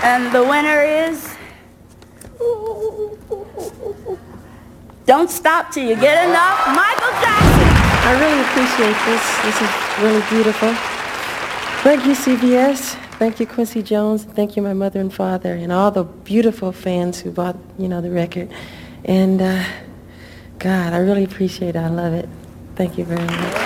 And the winner is... Don't Stop Till You Get Enough, Michael Jackson. I really appreciate this. This is really beautiful. Thank you, CBS. Thank you, Quincy Jones. Thank you, my mother and father, and all the beautiful fans who bought, the record. And, God, I really appreciate it. I love it. Thank you very much.